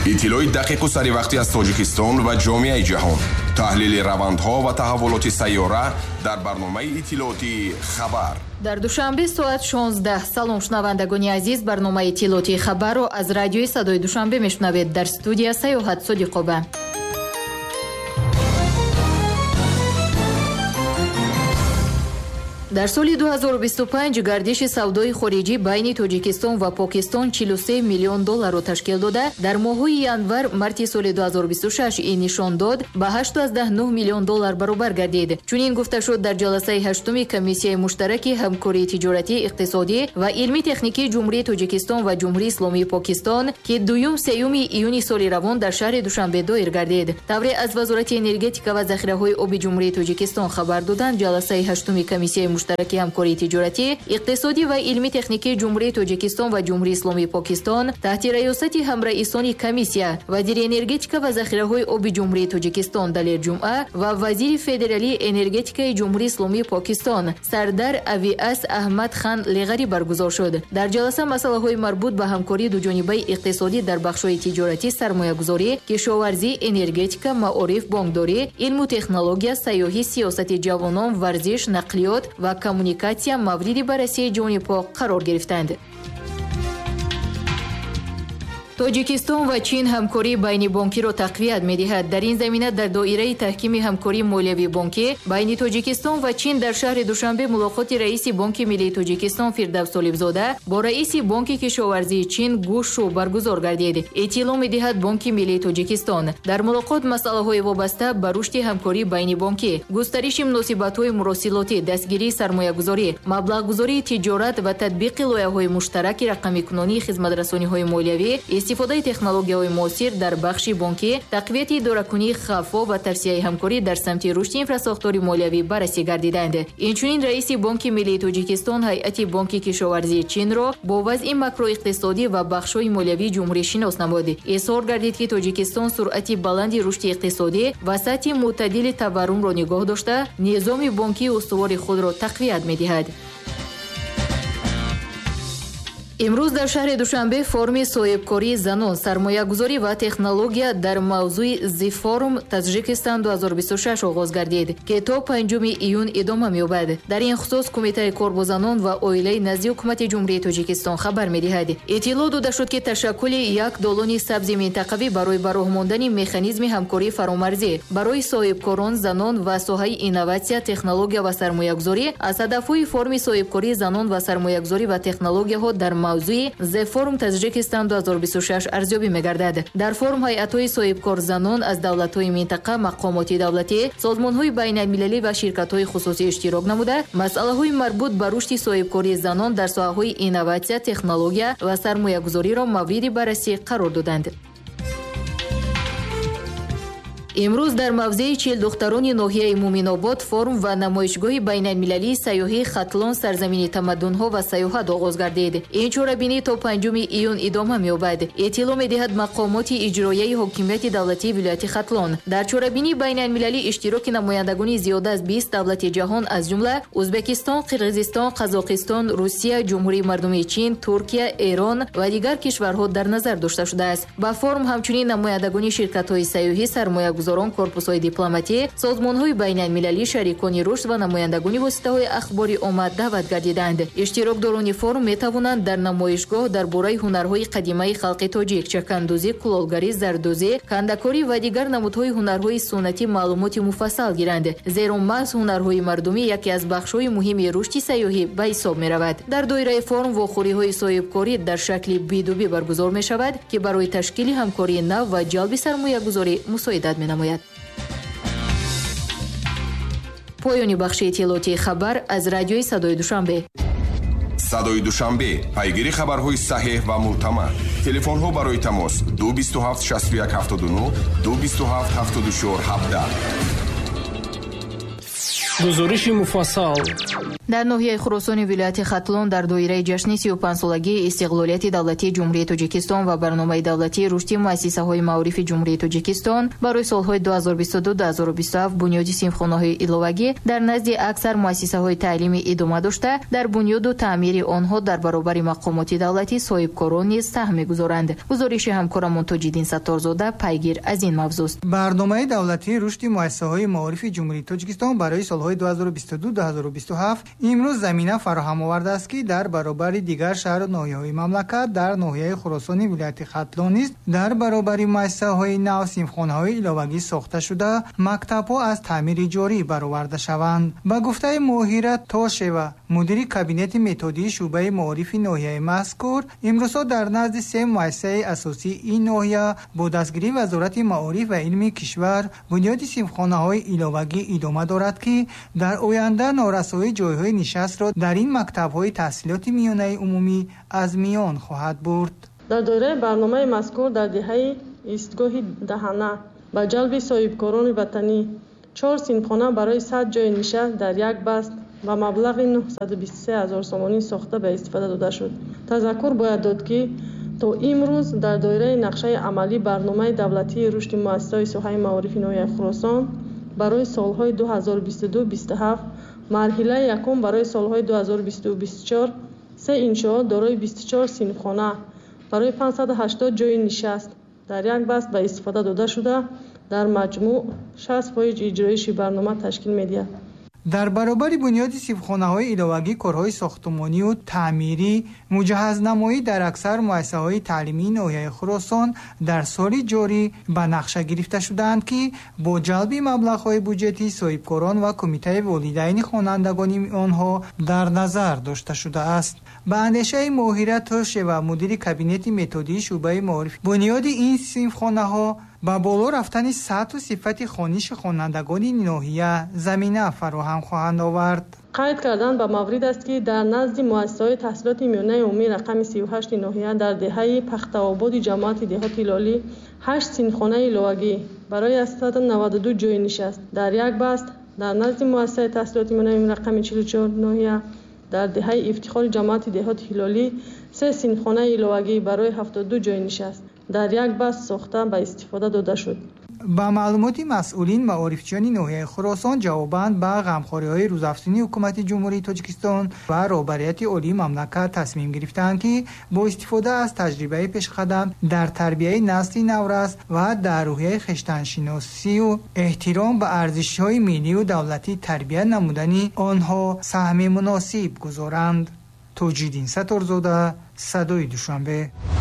иттилои дақиқу саривақтӣ аз Тоҷикистон ва ҷомеаи ҷаҳон. таҳлили равандҳо ва таҳаввулоти сайёра дар барномаи иттилооти хабар. дар душанбе соат 16. салом шунавандагони азиз, барномаи иттилооти хабарро аз радиои Садои Душанбе мешунавед. дар студия Саёҳат Содиқова. дар соли 2025 гардиши савдои хориҷӣ байни Тоҷикистон ва Покистон $43 миллион ташкил дода, дар моҳҳои январ-марти соли 2026 ин нишон дод ба $8.9 миллион баробар гардид. Чунин гуфта шуд дар ҷаласаи 8-уми комиссияи муштараки ҳамкории тиҷоратӣ, иқтисодӣ ва илми техникии ҷумҳурии Тоҷикистон ва ҷумҳурии Исломии Покистон, ки 2-3 июни соли равон дар шаҳри Душанбе доир гардид. Тавре аз Вазорати энергетика ва захираҳои оби ҷумҳурии Тоҷикистон хабар доданд, ҷаласаи 8-уми комиссияи муштараки ҳамкории тиҷоратӣ, иқтисодӣ ва илми техникии ҷумҳурии Тоҷикистон ва ҷумҳурии Исломии Покистон таҳти раёсати ҳамраисони комиссия вазири энергетика ва захираҳои оби ҷумҳурии Тоҷикистон Далер Ҷумъа ва вазири федералии энергетикаи ҷумҳурии Исломии Покистон Сардар Авиас Аҳмад Хан Леғарӣ баргузор шуд. Дар ҷаласа масъалаҳои марбут ба ҳамкории дуҷонибаи иқтисодӣ дар бахшҳои тиҷоратӣ, сармоягузорӣ, кишоварзӣ, энергетика, маориф, бонкдорӣ, илму технология, сайёҳӣ, сиёсати ҷавонон, варзиш, нақлиёт ва коммуникация мавриди баррасии ҷонибҳо қарор гирифтанд. Тоҷикистон ва Чин ҳамкории байнибонкиро тақвият медиҳад. Дар ин замина дар доираи таҳкими ҳамкории молиявии бонкӣ байни Тоҷикистон ва Чин дар шаҳри Душанбе мулоқоти раиси Бонки Миллии Тоҷикистон Фирдавс Солибзода бо раиси Бонки кишоварзии Чин Гушу баргузор гардид. Иттилоъ медиҳад Бонки Миллии Тоҷикистон. Дар мулоқот масъалаҳои вобаста ба рушди ҳамкории байнибонкӣ, густариши муносибатҳои муросилотӣ, дастгирии сармоягузорӣ, маблағгузории тиҷорат ва татбиқи лоиҳаҳои муштараки рақамикунонии хизматрасониҳои молиявӣ, истифодаи технологияҳои муосир дар бахши бонкӣ, тақвияти идоракунии хаффо ва тавсияи ҳамкорӣ дар самти рушди инфрасохтори молиявӣ баррасӣ гардиданд. Инчунин раиси Бонки Миллии Тоҷикистон ҳайати Бонки кишоварзии Чинро бо вазъи макроиқтисодӣ ва бахшҳои молиявии ҷумҳурӣ шинос намуд. изҳор гардид, ки Тоҷикистон суръати баланди рушди иқтисодӣ ва сатҳи мӯътадили таваррумро нигоҳ дошта, низоми бонкии устувори худро тақвият медиҳад. имрӯз дар шаҳри Душанбе форуми соҳибкории занон, сармоягузорӣ ва технология дар мавзӯи Зифорум Таҷикистон 2026 оғоз гардид, ки то 5 июн идома меёбад. Дар ин хусус Кумитаи кор бо занон ва оилаи назди ҳукумати ҷумҳурии Тоҷикистон хабар медиҳад. Иттилоъ дода шуд, ки ташаккули як долони сабзи минтақавӣ барои ба роҳ мондани механизми ҳамкории фаромарзӣ барои соҳибкорон, занон ва соҳаи инноватсия, технология ва сармоягузорӣ аз ҳадафҳои форуми соҳибкории занон ва сармоягузорӣ ва технологияҳо дар мавзӯи Зефорум Таҷикистон 2026 арзёбӣ мегардад. Дар форум ҳайатҳои соҳибкор занон аз давлатҳои минтақа, мақомоти давлатӣ, созмонҳои байналмилалӣ ва ширкатҳои хусусӣ иштирок намуда, масъалаҳои марбут ба рушди соҳибкории занон дар соҳаҳои инноватсия, технология ва сармоягузориро мавриди баррасӣ қарор доданд. имрӯз дар мавзеи 40 духтарони ноҳияи Муминобод форум ва намоишгоҳи байналмилалии сайёҳии Хатлон сарзамини тамаддунҳо ва сайёҳат оғоз гардид. ин чорабинӣ то 5 июн идома меёбад. иттилоъ медиҳад мақомоти иҷроияи ҳокимияти давлатии вилояти Хатлон. дар чорабинии байналмилалӣ иштироки намояндагони зиёда аз 20 давлати ҷаҳон аз ҷумла Ӯзбекистон, Қирғизистон, Қазоқистон, Русия, Ҷумҳурии Мардумии Чин, Туркия, Эрон ва дигар кишварҳо дар назар дошта шудааст. ба форум ҳамчунин намояндагони ширкатҳои сайёҳӣ, сармоягузорон, корпусҳои дипломатӣ, созмонҳои байналмилалӣ, шарикони рушд ва намояндагони воситаҳои ахбори омад даъват гардиданд. иштирокдорони форум метавонанд дар намоишгоҳ дар бораи ҳунарҳои қадимаи халқи тоҷик, чакандӯзӣ, кулолгарӣ, зардӯзӣ, кандакорӣ ва дигар намудҳои ҳунарҳои суннатӣ маълумоти муфассал гиранд, зеро маҳз ҳунарҳои мардумӣ яке аз бахшҳои муҳими рушди сайёҳӣ ба ҳисоб меравад. дар доираи форум вохӯриҳои соҳибкорӣ дар шакли бидуби баргузор мешавад, ки барои ташкили ҳамкории нав ва ҷалби сармоягузорӣ мусоидат менамояд. поёни бахши иттилооти хабар аз радиои Садои Душанбе. Садои Душанбе, пайгири хабарҳои саҳеҳ ва мӯътамад. Телефонҳо барои тамос 227 61 79 227 74 17. гузориши муфассал. дар ноҳияи хуросони вилояти хатлон дар доираи ҷашни 35-солагии истиқлолияти давлатии ҷумҳурии тоҷикистон ва барномаи давлатии рушди муассисаҳои маорифи ҷумҳурии тоҷикистон барои солҳои 2022-2027 бунёди синфхонаҳои иловагӣ дар назди аксар муассисаҳои таълимӣ идома дошта, дар бунёду таъмири онҳо дар баробари мақомоти давлатӣ соҳибкорон низ саҳм мегузоранд. гузориши ҳамкорамон Тоҷиддин Саттарзода пайгир аз ин мавзӯст. барномаи давлатии рушди муассисаҳои маорифи ҷумҳурии тоҷикистон барои солҳои 2022-2027 имрӯз замина фароҳам овардааст, ки дар баробари дигар шаҳру ноҳияҳои мамлакат дар ноҳияи хуросони вилояти хатлон низ дар баробари муассисаҳои нав синфхонаҳои иловагӣ сохта шуда мактабҳо аз таъмири ҷорӣ бароварда шаванд. ба гуфтаи Моҳира Тошева, мудири кабинети методии шуъбаи маорифи ноҳияи мазкур, имрӯзҳо дар назди 3 муассисаи асосии ин ноҳия бо дастгирии Вазорати маориф ва илми кишвар бунёди синфхонаҳои иловагӣ идома дорад, ки дар оянда норасоии ҷойҳои нишастро дар ин мактабҳои таҳсилоти миёнаи умумӣ аз миён хоҳад бурд. дар доираи барномаи мазкур дар диҳаи истгоҳи даҳана ба ҷалби соҳибкорони ватанӣ 4 синфхона барои 100 ҷойи нишаст дар як баст ба маблағи 923 000 сомонӣ сохта ба истифода дода шуд. тазаккур бояд дод, ки то имрӯз дар доираи нақшаи амалии барномаи давлатии рушди муассисаҳои соҳаи маорифи ноҳияи Хуросон барои солҳои 2022-27, марҳилаи якум барои солҳои 2022-24 се иншоот дорои 24 синфхона барои 580 ҷойи нишаст дар як баст ба истифода дода шуда, дар маҷмӯъ 60% иҷроиши барнома ташкил медиҳад. дар баробари бунёди синфхонаҳои иловагӣ корҳои сохтмонию таъмирӣ муҷаҳҳазнамоӣ дар аксар муассисаҳои таълимии ноҳияи Хуросон дар соли ҷорӣ ба нақша гирифта шуданд, ки бо ҷалби маблағҳои буҷетӣ соҳибкорон ва кумитаи волидайни хонандагони онҳо дар назар дошта шудааст. ба андешаи Моҳира Тошева, мудири кабинети методии шуъбаи маориф, бунёди ин синфхонаҳо ба боло рафтани сатҳу сифати хониши хонандагони ноҳия замина фароҳам хоҳанд овард. қайд кардан ба маврид аст, ки дар назди муассисаҳои таҳсилоти миёнаи умумӣ рақами 38 ноҳия дар деҳаи Пахтаободи ҷамоати деҳоти Лолӣ 8 синфхонаи иловагӣ барои 192 ҷойи нишаст дар як баст, дар назди муассисаи таҳсилоти миёнаи умумӣ рақами 44 ноҳия дар деҳаи Ифтихори ҷамоати деҳоти Ҳилолӣ 3 синфхонаи иловагӣ барои 72 ҷойи нишаст дар як баст сохта ба истифода дода шуд. ба маълумоти масъулин маорифчиёни ноҳияи Хуросон ҷавобан ба ғамхориҳои рӯзафзунии ҳукумати ҷумҳурии Тоҷикистон ва роҳбарияти олии мамлакат тасмим гирифтанд, ки бо истифода аз таҷрибаи пешқадам дар тарбияи насли наврас ва дар рӯҳияи хештаншиносию эҳтиром ба арзишҳои миллию давлатӣ тарбия намудани онҳо саҳми муносиб гузоранд. Тоҷиддин Саттарзода, Садои Душанбе.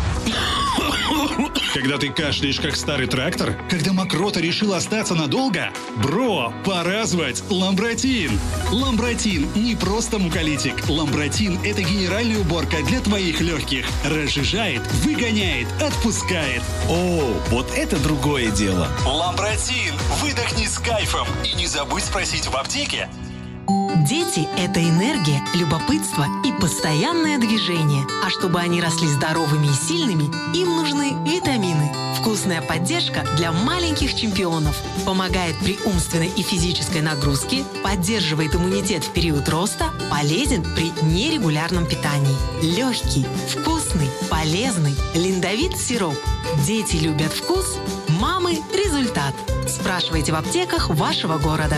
Когда ты кашляешь, как старый трактор? Когда мокрота решила остаться надолго? Бро, пора звать Ламбротин. Ламбротин не просто муколитик. Ламбротин – это генеральная уборка для твоих легких. Разжижает, выгоняет, отпускает. О, вот это другое дело. Ламбротин. Выдохни с кайфом. И не забудь спросить в аптеке. Дети – это энергия, любопытство и постоянное движение. А чтобы они росли здоровыми и сильными, им нужны витамины. Вкусная поддержка для маленьких чемпионов. Помогает при умственной и физической нагрузке, поддерживает иммунитет в период роста, полезен при нерегулярном питании. Легкий, вкусный, полезный, линдовит сироп. Дети любят вкус, мамы – результат. Спрашивайте в аптеках вашего города.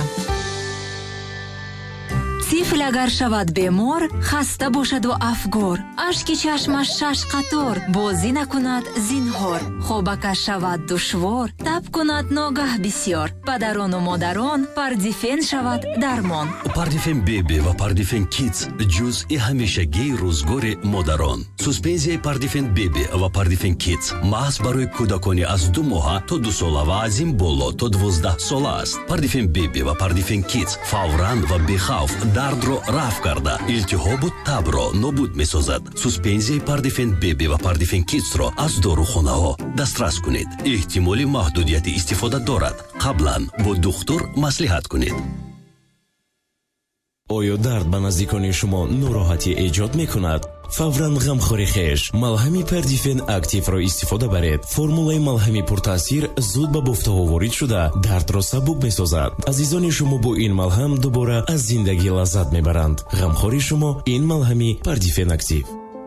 тифл агар шавад бемор, хаста бошаду афгор, ашки чашмаш шаш қатор, бозӣ накунад зинҳор, хобакаш шавад душвор, таб кунад ногаҳ бисёр, падарону модарон пардифен шавад дармон. Пардифен беби ва пардифен кидс ҷузъи ҳамешагии рӯзгори модарон. Суспензияи пардифен беби ва пардифен кидс маҳз барои кӯдакони аз 2 моҳа то 2 сола ва аз ин боло то 12 сола аст. Пардифен беби ва пардифен кидс фавран ва бехавф дардро рафъ карда, илтиҳобу табро нобуд месозад. Суспензияи пардифен беби ва пардифен кидсро аз дорухонаҳо дастрас кунед. эҳтимоли маҳдудияти истифода дорад. қаблан бо духтур маслиҳат кунед. оё дард ба наздикони шумо нороҳатӣ эҷод мекунад? фавран ғамхори хеш. малҳами Pardifin активро истифода баред. формулаи малҳами пуртаъсир зуд ба бофтаҳо ворид шуда дардро сабук месозад. азизони шумо бо ин малҳам дубора аз зиндагӣ лаззат мебаранд. ғамхори шумо ин малҳами Pardifin актив.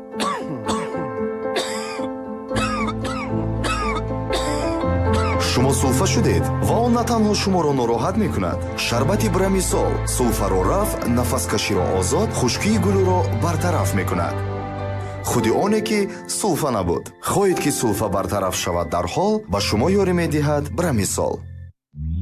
шумо сулфа шудед ва он на танҳо шуморо нороҳат мекунад. шарбати Брамисол сулфаро раф, нафаскаширо озод, хушкии гулӯро бартараф мекунад. худи оне ки сулфа набуд. хоҳед ки сулфа бартараф шавад дар ҳол ба шумо ёрӣ медиҳад Брамисол.